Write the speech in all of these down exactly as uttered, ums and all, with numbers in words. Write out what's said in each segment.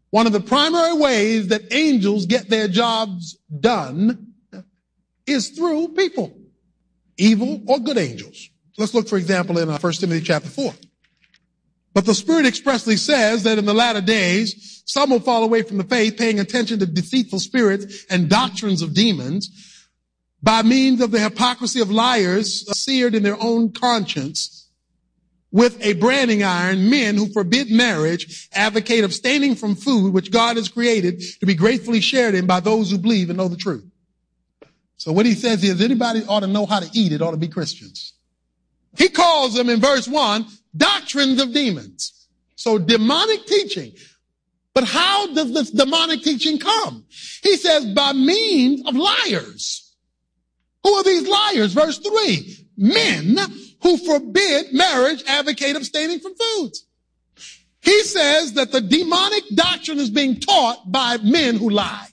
One of the primary ways that angels get their jobs done is through people, evil or good angels. Let's look, for example, in First Timothy chapter four. But the Spirit expressly says that in the latter days, some will fall away from the faith, paying attention to deceitful spirits and doctrines of demons, by means of the hypocrisy of liars, seared in their own conscience, with a branding iron, men who forbid marriage, advocate abstaining from food which God has created to be gratefully shared in by those who believe and know the truth. So what he says is, anybody ought to know how to eat, it ought to be Christians. He calls them in verse one, doctrines of demons. So demonic teaching. But how does this demonic teaching come? He says by means of liars. Who are these liars? Verse three, men who forbid marriage, advocate abstaining from foods. He says that the demonic doctrine is being taught by men who lie.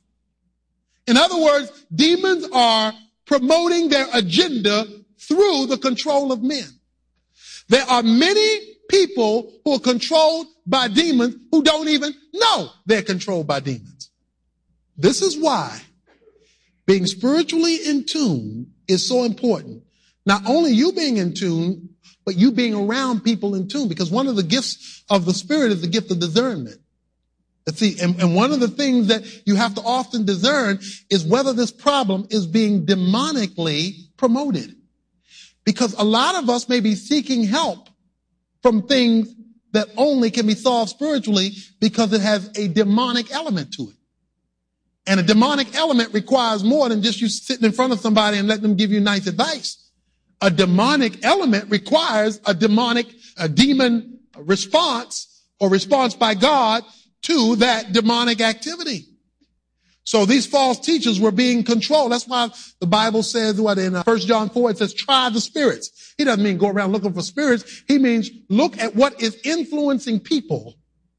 In other words, demons are promoting their agenda through the control of men. There are many people who are controlled by demons who don't even know they're controlled by demons. This is why being spiritually in tune is so important. Not only you being in tune, but you being around people in tune, because one of the gifts of the Spirit is the gift of discernment. See, and, and one of the things that you have to often discern is whether this problem is being demonically promoted. Because a lot of us may be seeking help from things that only can be solved spiritually because it has a demonic element to it. And a demonic element requires more than just you sitting in front of somebody and letting them give you nice advice. A demonic element requires a demonic, a demon response or response by God to that demonic activity. So these false teachers were being controlled. That's why the Bible says what in First John four, it says, try the spirits. He doesn't mean go around looking for spirits. He means look at what is influencing people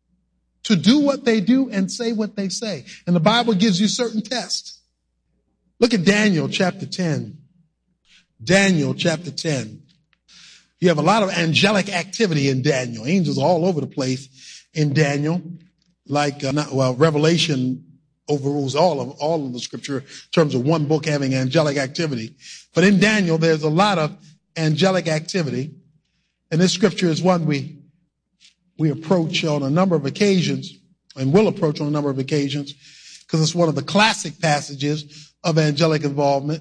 to do what they do and say what they say. And the Bible gives you certain tests. Look at Daniel chapter ten. Daniel chapter ten. You have a lot of angelic activity in Daniel. Angels all over the place in Daniel. Like, uh, not, well, Revelation overrules all of, all of the scripture in terms of one book having angelic activity. But in Daniel, there's a lot of angelic activity. And this scripture is one we, we approach on a number of occasions and will approach on a number of occasions because it's one of the classic passages of angelic involvement.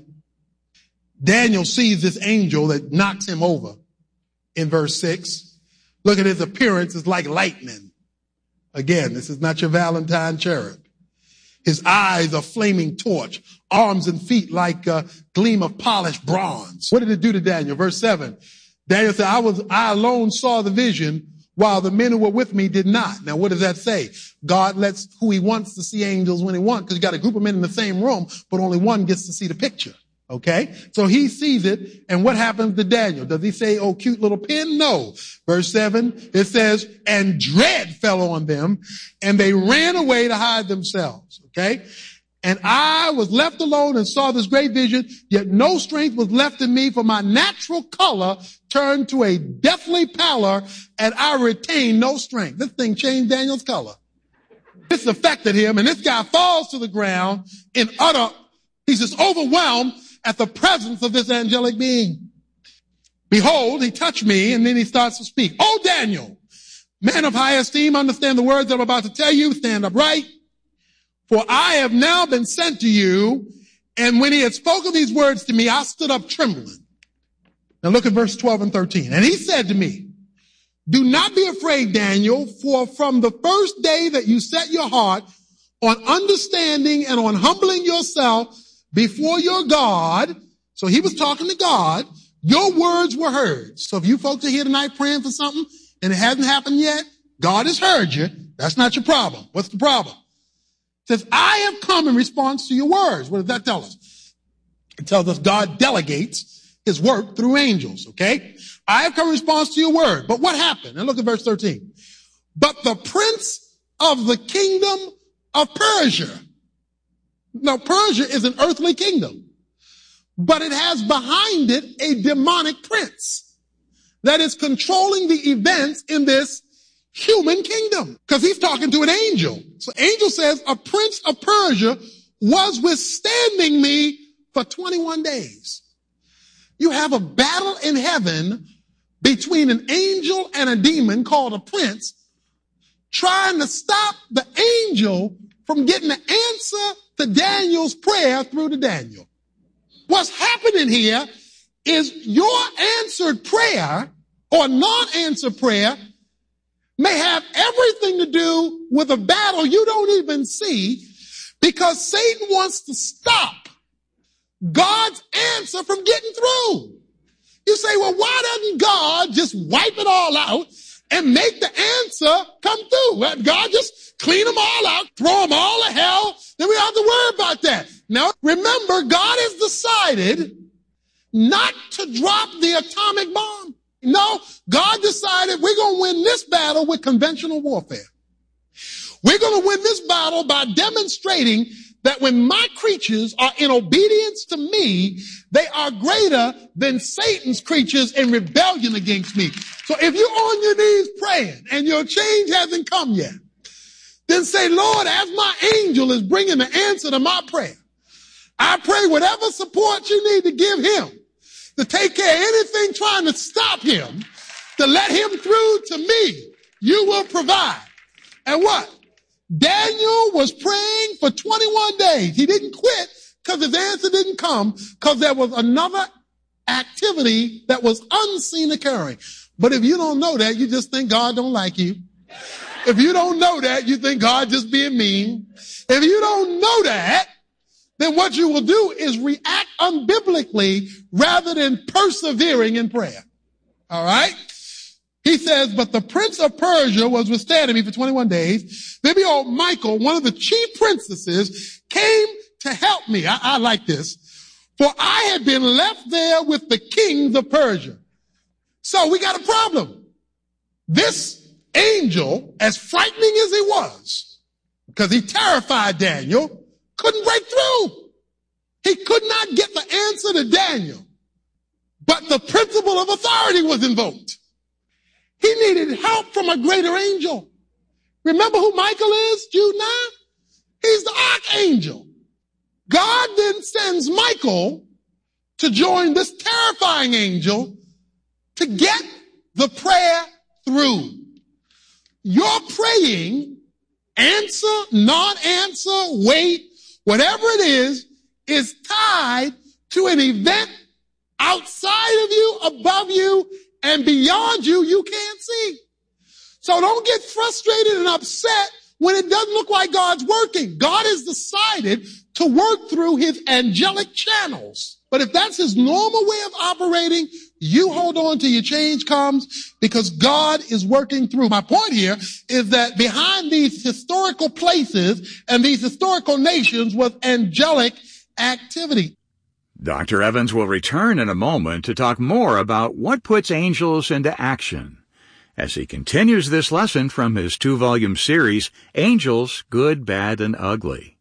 Daniel sees this angel that knocks him over in verse six. Look at his appearance. It's like lightning. Again, this is not your Valentine cherub. His eyes are flaming torch, arms and feet like a gleam of polished bronze. What did it do to Daniel? Verse seven. Daniel said, I was, I alone saw the vision while the men who were with me did not. Now, what does that say? God lets who he wants to see angels when he wants, because you got a group of men in the same room, but only one gets to see the picture. Okay, so he sees it, and what happens to Daniel? Does he say, oh, cute little pin? No. Verse seven, it says, and dread fell on them, and they ran away to hide themselves. Okay, and I was left alone and saw this great vision, yet no strength was left in me, for my natural color turned to a deathly pallor, and I retained no strength. This thing changed Daniel's color. This affected him, and this guy falls to the ground in utter, he's just overwhelmed at the presence of this angelic being. Behold, he touched me, and then he starts to speak. Oh, Daniel, man of high esteem, understand the words that I'm about to tell you. Stand upright. For I have now been sent to you. And when he had spoken these words to me, I stood up trembling. Now look at verse twelve and thirteen. And he said to me, do not be afraid, Daniel, for from the first day that you set your heart on understanding and on humbling yourself before your God, so he was talking to God, your words were heard. So if you folks are here tonight praying for something and it hasn't happened yet, God has heard you. That's not your problem. What's the problem? It says, I have come in response to your words. What does that tell us? It tells us God delegates his work through angels, okay? I have come in response to your word. But what happened? And look at verse thirteen. But the prince of the kingdom of Persia. Now, Persia is an earthly kingdom, but it has behind it a demonic prince that is controlling the events in this human kingdom, because he's talking to an angel. So angel says, a prince of Persia was withstanding me for twenty-one days. You have a battle in heaven between an angel and a demon called a prince, trying to stop the angel from getting the answer to Daniel's prayer through to Daniel. What's happening here is your answered prayer or non-answered prayer may have everything to do with a battle you don't even see, because Satan wants to stop God's answer from getting through. You say, well, why doesn't God just wipe it all out and make the answer come through? Let God just clean them all out, throw them all to hell, then we don't have to worry about that. Now, remember, God has decided not to drop the atomic bomb. No, God decided we're going to win this battle with conventional warfare. We're going to win this battle by demonstrating that when my creatures are in obedience to me, they are greater than Satan's creatures in rebellion against me. So if you're on your knees praying and your change hasn't come yet, then say, Lord, as my angel is bringing the answer to my prayer, I pray whatever support you need to give him to take care of anything trying to stop him, to let him through to me, you will provide. And what? Daniel was praying for twenty-one days. He didn't quit because his answer didn't come, because there was another activity that was unseen occurring. But if you don't know that, you just think God don't like you. If you don't know that, you think God just being mean. If you don't know that, then what you will do is react unbiblically rather than persevering in prayer. All right? He says, but the prince of Persia was withstanding me for twenty-one days. Then behold, Michael, one of the chief princesses, came to help me. I, I like this. For I had been left there with the kings of Persia. So we got a problem. This angel, as frightening as he was, because he terrified Daniel, couldn't break through. He could not get the answer to Daniel. But the principle of authority was invoked. He needed help from a greater angel. Remember who Michael is, Jude nine? He's the archangel. God then sends Michael to join this terrifying angel to get the prayer through. Your praying, answer, non-answer, wait, whatever it is, is tied to an event outside of you, above you, and beyond you, you can't see. So don't get frustrated and upset when it doesn't look like God's working. God has decided to work through his angelic channels. But if that's his normal way of operating, you hold on till your change comes, because God is working through. My point here is that behind these historical places and these historical nations was angelic activity. Doctor Evans will return in a moment to talk more about what puts angels into action as he continues this lesson from his two-volume series, Angels, Good, Bad, and Ugly.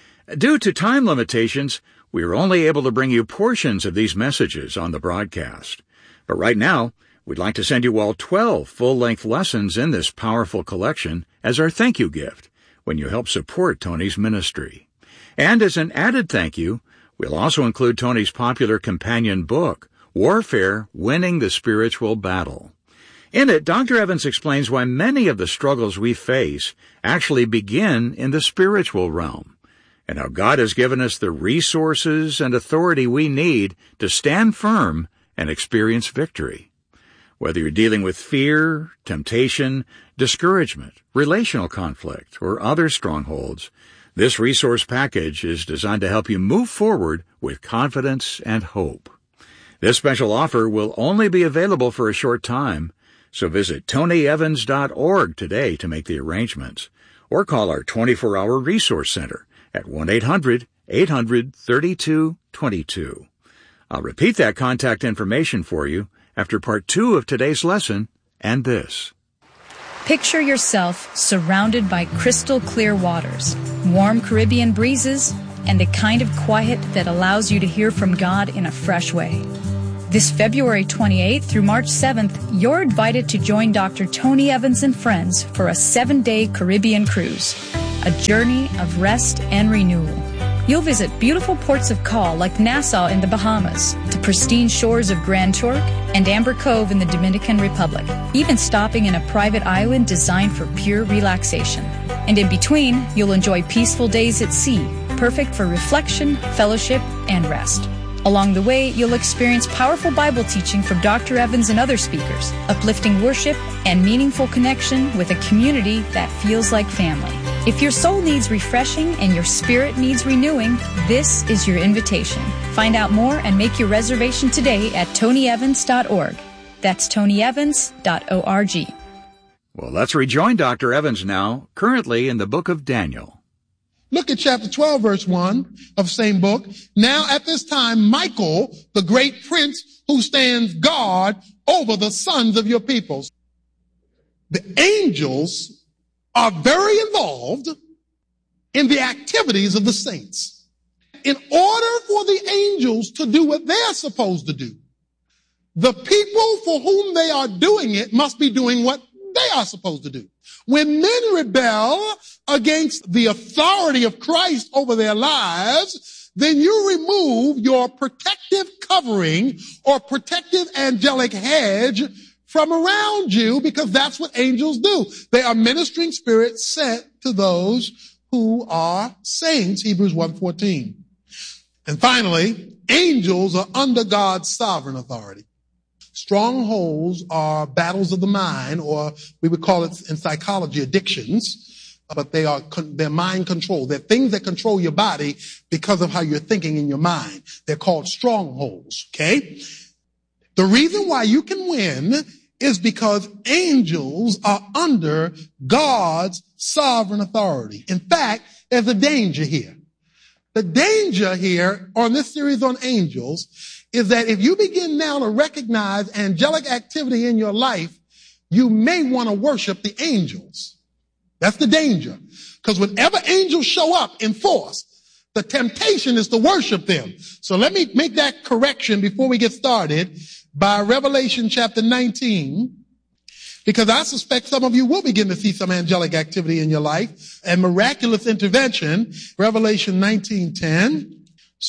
Due to time limitations, we are only able to bring you portions of these messages on the broadcast. But right now, we'd like to send you all twelve full-length lessons in this powerful collection as our thank you gift when you help support Tony's ministry. And as an added thank you, we'll also include Tony's popular companion book, Warfare, Winning the Spiritual Battle. In it, Doctor Evans explains why many of the struggles we face actually begin in the spiritual realm, and how God has given us the resources and authority we need to stand firm and experience victory. Whether you're dealing with fear, temptation, discouragement, relational conflict, or other strongholds, this resource package is designed to help you move forward with confidence and hope. This special offer will only be available for a short time, so visit tony evans dot org today to make the arrangements, or call our twenty-four hour resource center at one eight hundred eight hundred thirty-two twenty-two. I'll repeat that contact information for you after part two of today's lesson and this. Picture yourself surrounded by crystal clear waters, warm Caribbean breezes, and a kind of quiet that allows you to hear from God in a fresh way. This February twenty-eighth through March seventh, you're invited to join Doctor Tony Evans and friends for a seven-day Caribbean cruise, a journey of rest and renewal. You'll visit beautiful ports of call like Nassau in the Bahamas, to pristine shores of Grand Turk and Amber Cove in the Dominican Republic, even stopping in a private island designed for pure relaxation. And in between, you'll enjoy peaceful days at sea, perfect for reflection, fellowship, and rest. Along the way, you'll experience powerful Bible teaching from Doctor Evans and other speakers, uplifting worship, and meaningful connection with a community that feels like family. If your soul needs refreshing and your spirit needs renewing, this is your invitation. Find out more and make your reservation today at tony evans dot org. That's tony evans dot org. Well, let's rejoin Doctor Evans now, currently in the book of Daniel. Look at chapter twelve, verse one of the same book. Now at this time, Michael, the great prince who stands guard over the sons of your peoples. The angels are very involved in the activities of the saints. In order for the angels to do what they're supposed to do, the people for whom they are doing it must be doing what they are supposed to do. When men rebel against the authority of Christ over their lives, then you remove your protective covering or protective angelic hedge from around you, because that's what angels do. They are ministering spirits sent to those who are saints, Hebrews one fourteen. And finally, angels are under God's sovereign authority. Strongholds are battles of the mind, or we would call it in psychology addictions, but they are they're mind control. They're things that control your body because of how you're thinking in your mind. They're called strongholds, okay? The reason why you can win is because angels are under God's sovereign authority. In fact, there's a danger here. The danger here on this series on angels is that if you begin now to recognize angelic activity in your life, you may want to worship the angels. That's the danger. Because whenever angels show up in force, the temptation is to worship them. So let me make that correction before we get started by Revelation chapter nineteen, because I suspect some of you will begin to see some angelic activity in your life and miraculous intervention. Revelation nineteen ten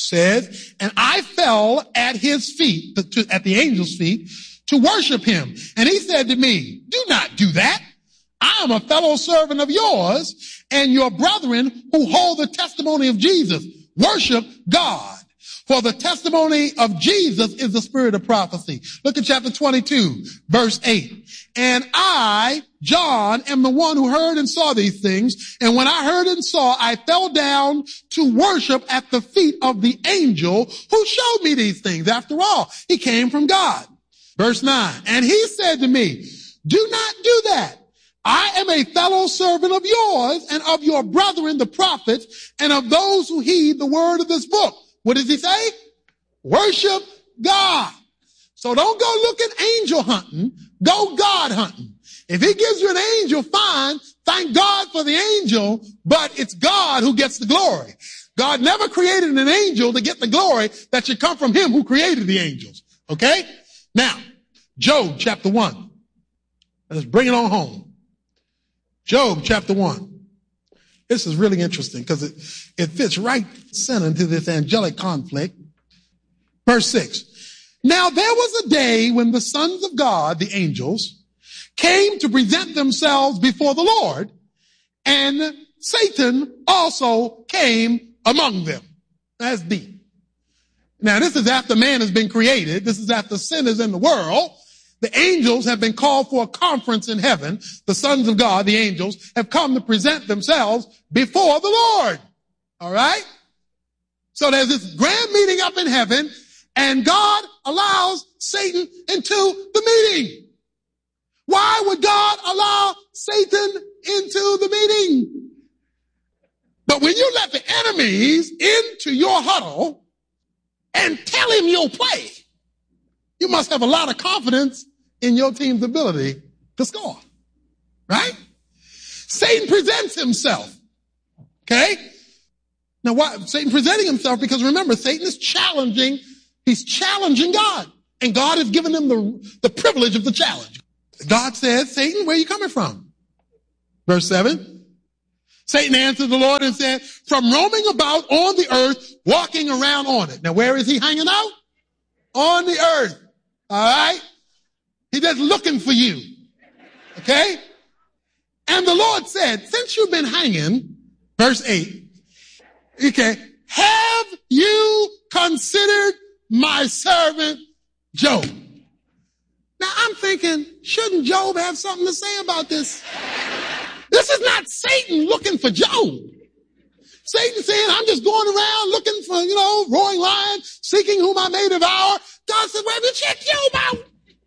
says, and I fell at his feet, to, at the angel's feet, to worship him. And he said to me, do not do that. I am a fellow servant of yours and your brethren who hold the testimony of Jesus. Worship God. For the testimony of Jesus is the spirit of prophecy. Look at chapter twenty-two, verse eight. And I, John, am the one who heard and saw these things. And when I heard and saw, I fell down to worship at the feet of the angel who showed me these things. After all, he came from God. Verse nine. And he said to me, do not do that. I am a fellow servant of yours and of your brethren, the prophets, and of those who heed the word of this book. What does he say? Worship God. So don't go looking angel hunting. Go God hunting. If he gives you an angel, fine. Thank God for the angel, but it's God who gets the glory. God never created an angel to get the glory. That should come from him who created the angels. Okay? Now, Job chapter one. Let's bring it on home. Job chapter one. This is really interesting because it, it fits right center into this angelic conflict. Verse six. Now there was a day when the sons of God, the angels, came to present themselves before the Lord, and Satan also came among them. That's deep. Now this is after man has been created. This is after sin is in the world. The angels have been called for a conference in heaven. The sons of God, the angels, have come to present themselves before the Lord. All right? So there's this grand meeting up in heaven, and God allows Satan into the meeting. Why would God allow Satan into the meeting? But when you let the enemies into your huddle and tell him you'll play, you must have a lot of confidence in your team's ability to score. Right? Satan presents himself. Okay? Now why Satan presenting himself? Because remember, Satan is challenging, he's challenging God. And God has given them the, the privilege of the challenge. God says, Satan, where are you coming from? Verse seven. Satan answered the Lord and said, from roaming about on the earth, walking around on it. Now, where is he hanging out? On the earth. All right? He's just looking for you. Okay? And the Lord said, since you've been hanging, verse eight, okay, have you considered my servant Job? Now I'm thinking, shouldn't Job have something to say about this? This is not Satan looking for Job. Satan saying, I'm just going around looking for, you know, roaring lion, seeking whom I may devour. God said, well, have you checked Job out?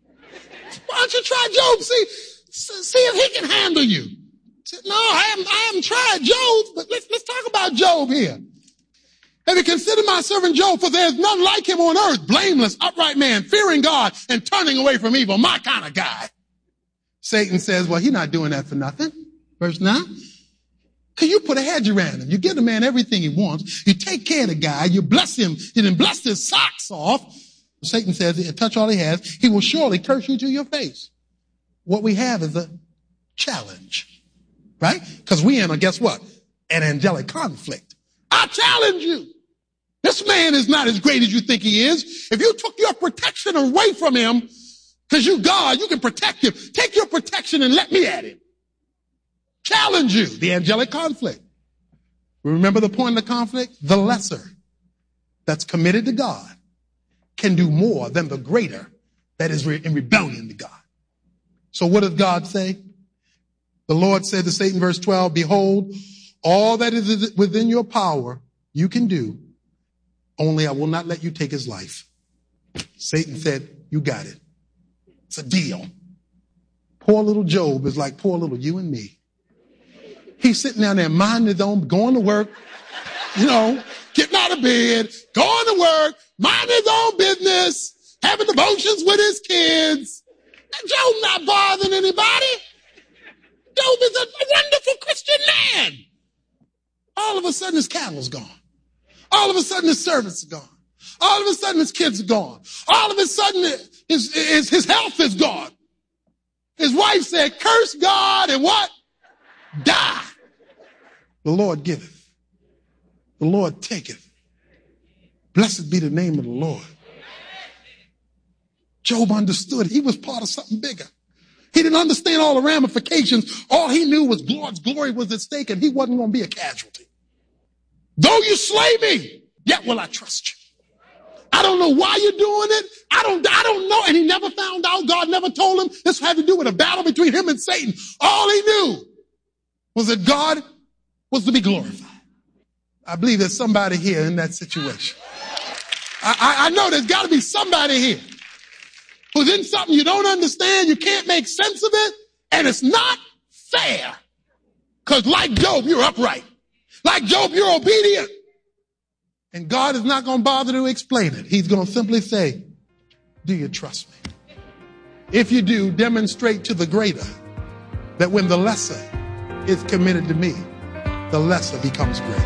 Why don't you try Job? See, see if he can handle you. Said, no, I haven't, I haven't tried Job, but let's, let's talk about Job here. Have you considered my servant Job? For there is none like him on earth, blameless, upright man, fearing God and turning away from evil, my kind of guy. Satan says, well, he's not doing that for nothing. Verse nine. Because you put a hedge around him. You give the man everything he wants. You take care of the guy. You bless him. You didn't bless his socks off. Satan says, he'll touch all he has. He will surely curse you to your face. What we have is a challenge, right? Because we in a, guess what? An angelic conflict. I challenge you. This man is not as great as you think he is. If you took your protection away from him, because you God, you can protect him. Take your protection and let me at him. Challenge you. The angelic conflict. Remember the point of the conflict? The lesser that's committed to God can do more than the greater that is in rebellion to God. So what does God say? The Lord said to Satan, verse twelve, behold, all that is within your power you can do, only I will not let you take his life. Satan said, you got it. It's a deal. Poor little Job is like poor little you and me. He's sitting down there minding his own, going to work, you know, getting out of bed, going to work, minding his own business, having devotions with his kids. And Job not bothering anybody. Job is a wonderful Christian man. All of a sudden his cattle's gone. All of a sudden his servants are gone. All of a sudden his kids are gone. All of a sudden his, his, his health is gone. His wife said, curse God and what? Die. The Lord giveth. The Lord taketh. Blessed be the name of the Lord. Job understood he was part of something bigger. He didn't understand all the ramifications. All he knew was God's glory was at stake and he wasn't going to be a casualty. Though you slay me, yet will I trust you. I don't know why you're doing it. I don't, I don't know. And he never found out. God never told him. This had to do with a battle between him and Satan. All he knew was that God was to be glorified. I believe there's somebody here in that situation. I, I, I know there's got to be somebody here who's in something you don't understand, you can't make sense of it, and it's not fair. Because like Job, you're upright. Like Job, you're obedient. And God is not going to bother to explain it. He's going to simply say, do you trust me? If you do, demonstrate to the greater that when the lesser is committed to me, the lesser becomes great.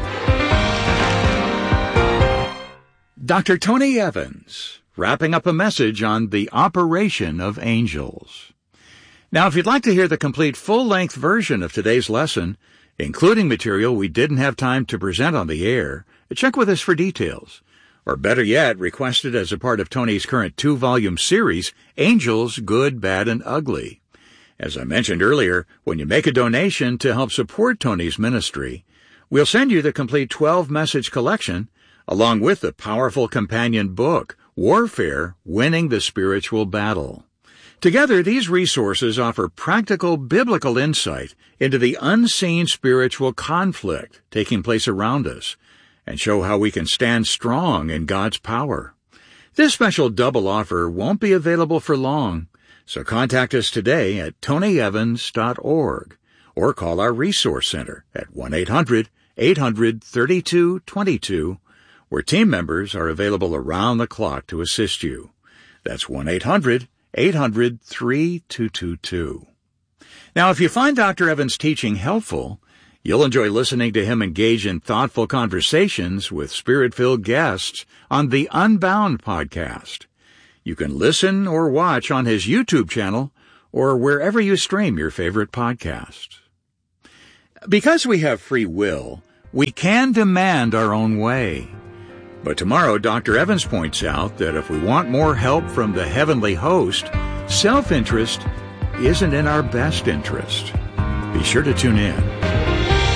Doctor Tony Evans, wrapping up a message on the operation of angels. Now, if you'd like to hear the complete full-length version of today's lesson, including material we didn't have time to present on the air, check with us for details. Or better yet, request it as a part of Tony's current two-volume series, Angels, Good, Bad, and Ugly. As I mentioned earlier, when you make a donation to help support Tony's ministry, we'll send you the complete twelve-message collection, along with the powerful companion book, Warfare, Winning the Spiritual Battle. Together, these resources offer practical biblical insight into the unseen spiritual conflict taking place around us and show how we can stand strong in God's power. This special double offer won't be available for long, so contact us today at tony evans dot org or call our Resource Center at one eight hundred eight hundred thirty-two twenty-two, where team members are available around the clock to assist you. That's one eight hundred eight hundred three two two two. Now, if you find Doctor Evans' teaching helpful, you'll enjoy listening to him engage in thoughtful conversations with Spirit-filled guests on the Unbound podcast. You can listen or watch on his YouTube channel or wherever you stream your favorite podcast. Because we have free will, we can demand our own way. But tomorrow, Doctor Evans points out that if we want more help from the heavenly host, self-interest isn't in our best interest. Be sure to tune in.